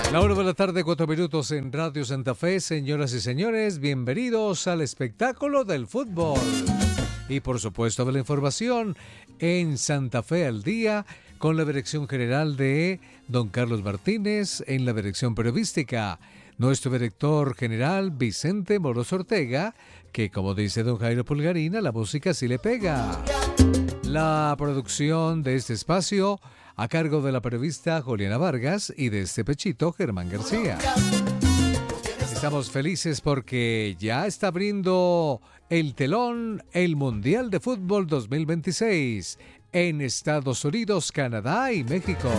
La 1 de la tarde, 4 minutos en Radio Santa Fe. Señoras y señores, bienvenidos al espectáculo del fútbol. Y por supuesto de la información en Santa Fe al día, con la dirección general de don Carlos Martínez, en la dirección periodística, nuestro director general Vicente Moros Ortega, que como dice don Jairo Pulgarina, la música sí le pega. La producción de este espacio a cargo de la periodista Juliana Vargas y de este pechito Germán García. Estamos felices porque ya está abriendo el telón el Mundial de Fútbol 2026 en Estados Unidos, Canadá y México.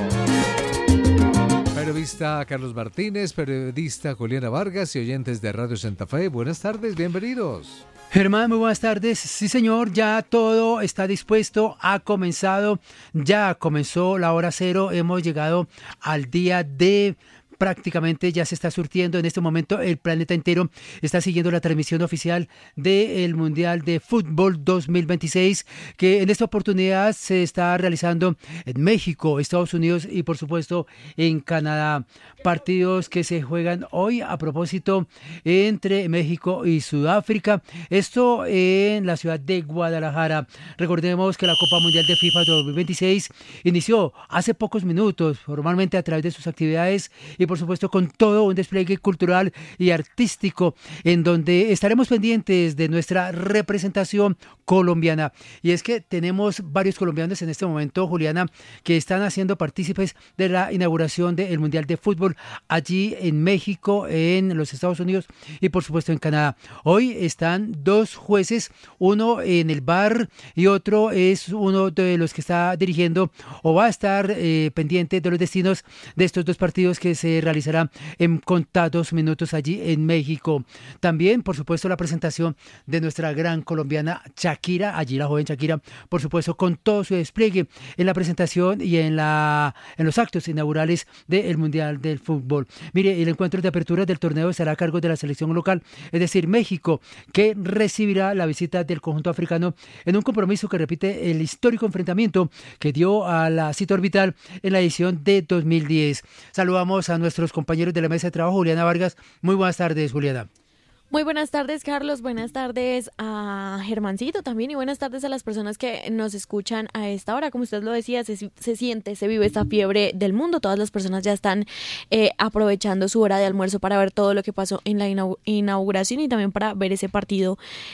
Periodista Carlos Martínez, periodista Juliana Vargas y oyentes de Radio Santa Fe, buenas tardes, bienvenidos. Germán, muy buenas tardes. Sí, señor, ya todo está dispuesto, ha comenzado, ya comenzó la hora cero, hemos llegado al día D. Prácticamente ya se está surtiendo en este momento, el planeta entero está siguiendo la transmisión oficial del Mundial de Fútbol 2026, que en esta oportunidad se está realizando en México, Estados Unidos y por supuesto en Canadá. Partidos que se juegan hoy a propósito entre México y Sudáfrica, esto en la ciudad de Guadalajara. Recordemos que la Copa Mundial de FIFA 2026 inició hace pocos minutos, formalmente a través de sus actividades y por supuesto con todo un despliegue cultural y artístico en donde estaremos pendientes de nuestra representación colombiana. Y es que tenemos varios colombianos en este momento, Juliana, que están haciendo partícipes de la inauguración del Mundial de Fútbol allí en México, en los Estados Unidos y por supuesto en Canadá. Hoy están dos jueces, uno en el bar y otro es uno de los que está dirigiendo o va a estar pendiente de los destinos de estos dos partidos que se realizará en contados minutos allí en México. También, por supuesto, la presentación de nuestra gran colombiana Shakira, allí la joven Shakira, por supuesto, con todo su despliegue en la presentación y en los actos inaugurales del Mundial del Fútbol. Mire, el encuentro de apertura del torneo estará a cargo de la selección local, es decir, México, que recibirá la visita del conjunto africano en un compromiso que repite el histórico enfrentamiento que dio a la cita orbital en la edición de 2010. Saludamos a nuestros compañeros de la mesa de trabajo, Juliana Vargas. Muy buenas tardes, Juliana. Muy buenas tardes, Carlos. Buenas tardes a Germancito también y buenas tardes a las personas que nos escuchan a esta hora. Como usted lo decía, se siente, se vive esta fiebre del mundo. Todas las personas ya están aprovechando su hora de almuerzo para ver todo lo que pasó en la inauguración y también para ver ese partido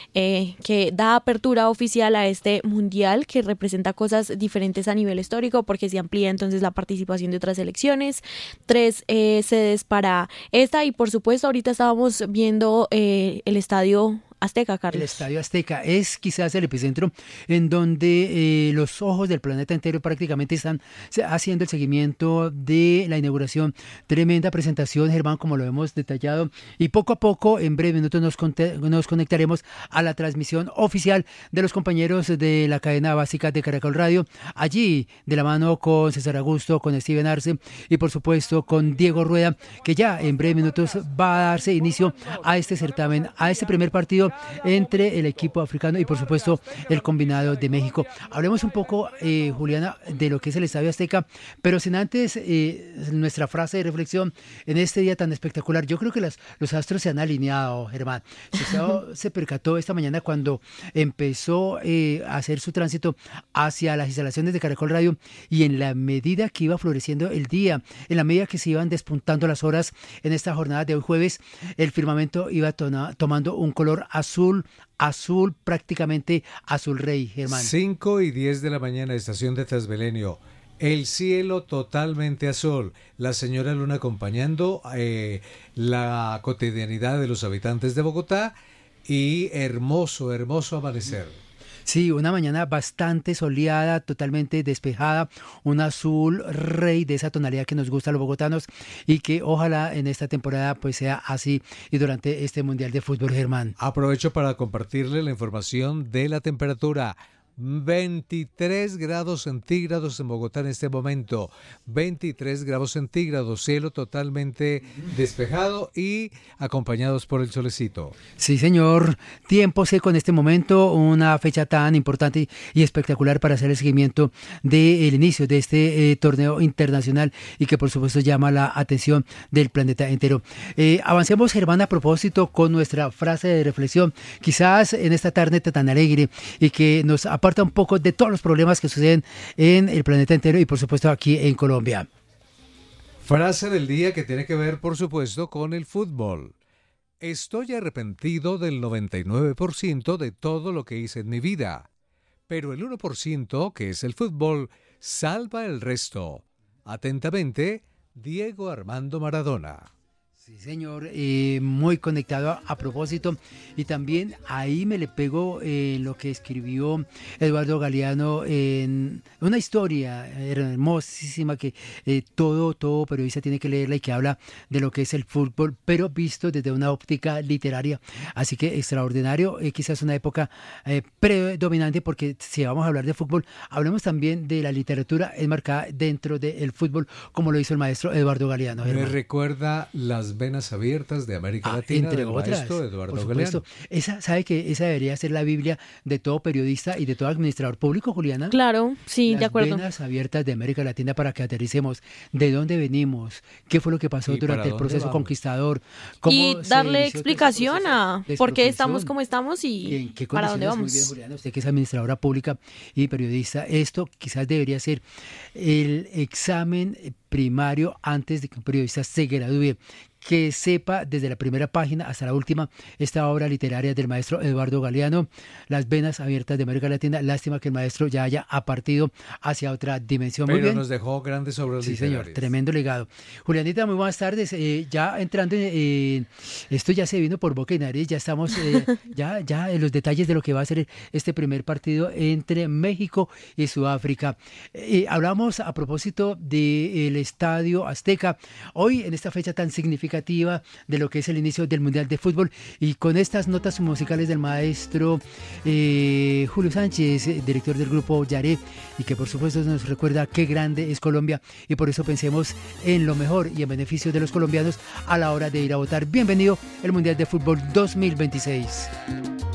que da apertura oficial a este mundial, que representa cosas diferentes a nivel histórico porque se amplía entonces la participación de otras selecciones, 3 sedes para esta y por supuesto ahorita estábamos viendo el Estadio Azteca, Carlos. El Estadio Azteca es quizás el epicentro en donde los ojos del planeta entero prácticamente están haciendo el seguimiento de la inauguración. Tremenda presentación, Germán, como lo hemos detallado. Y poco a poco, en breve minutos, nos conectaremos a la transmisión oficial de los compañeros de la cadena básica de Caracol Radio. Allí, de la mano con César Augusto, con Steven Arce y, por supuesto, con Diego Rueda, que ya en breve minutos va a darse inicio a este certamen, a este primer partido entre el equipo africano y por supuesto el combinado de México. Hablemos un poco, Juliana, de lo que es el Estadio Azteca, pero sin antes nuestra frase de reflexión en este día tan espectacular. Yo creo que los astros se han alineado, Germán. Se percató esta mañana cuando empezó a hacer su tránsito hacia las instalaciones de Caracol Radio y en la medida que iba floreciendo el día, en la medida que se iban despuntando las horas en esta jornada de hoy jueves, el firmamento iba tomando un color azul, prácticamente azul rey, Germán. 5:10 de la mañana, estación de Transmilenio. El cielo totalmente azul. La señora Luna acompañando la cotidianidad de los habitantes de Bogotá y hermoso amanecer. Sí, una mañana bastante soleada, totalmente despejada, un azul rey de esa tonalidad que nos gusta a los bogotanos y que ojalá en esta temporada pues sea así y durante este Mundial de Fútbol, Germán. Aprovecho para compartirle la información de la temperatura. 23 grados centígrados en Bogotá en este momento. 23 grados centígrados, cielo totalmente despejado y acompañados por el solecito. Sí, señor. Tiempo seco en este momento, una fecha tan importante y espectacular para hacer el seguimiento del inicio de este torneo internacional y que por supuesto llama la atención del planeta entero. Avancemos, Germán, a propósito con nuestra frase de reflexión, quizás en esta tarde tan alegre y que nos aparta un poco de todos los problemas que suceden en el planeta entero y por supuesto aquí en Colombia. Frase del día que tiene que ver, por supuesto, con el fútbol. Estoy arrepentido del 99% de todo lo que hice en mi vida, pero el 1%, que es el fútbol, salva el resto. Atentamente, Diego Armando Maradona. Sí, señor, muy conectado a propósito y también ahí me le pego lo que escribió Eduardo Galeano en una historia hermosísima que todo periodista tiene que leerla y que habla de lo que es el fútbol, pero visto desde una óptica literaria, así que extraordinario, quizás una época predominante porque si vamos a hablar de fútbol, hablemos también de la literatura enmarcada dentro del fútbol, como lo hizo el maestro Eduardo Galeano. Me recuerda Las Venas Abiertas de América Latina, entre del otras, maestro Eduardo por supuesto. Galeano. ¿Sabe que esa debería ser la Biblia de todo periodista y de todo administrador público, Juliana? Claro, sí, Las de acuerdo. Venas Abiertas de América Latina, para que aterricemos de dónde venimos, qué fue lo que pasó ¿Y durante para el dónde proceso vamos? conquistador, Y se darle inició todo explicación ese a proceso de por qué expropiación. estamos como estamos ¿Y y en qué para dónde condiciones? Muy vamos. bien, Juliana, usted que es administradora pública y periodista, esto quizás debería ser el examen primario antes de que un periodista se gradúe, que sepa desde la primera página hasta la última esta obra literaria del maestro Eduardo Galeano, Las Venas Abiertas de América Latina. Lástima que el maestro ya haya partido hacia otra dimensión. Muy Pero bien. nos dejó grandes obras Sí, literarias. señor, tremendo legado. Julianita, muy buenas tardes. Ya entrando en esto ya se vino por boca y nariz, ya estamos ya en los detalles de lo que va a ser este primer partido entre México y Sudáfrica. Hablamos a propósito del Estadio Azteca, hoy en esta fecha tan significativa de lo que es el inicio del Mundial de Fútbol y con estas notas musicales del maestro Julio Sánchez, director del grupo Yaré, y que por supuesto nos recuerda qué grande es Colombia y por eso pensemos en lo mejor y en beneficio de los colombianos a la hora de ir a votar. Bienvenido al Mundial de Fútbol 2026.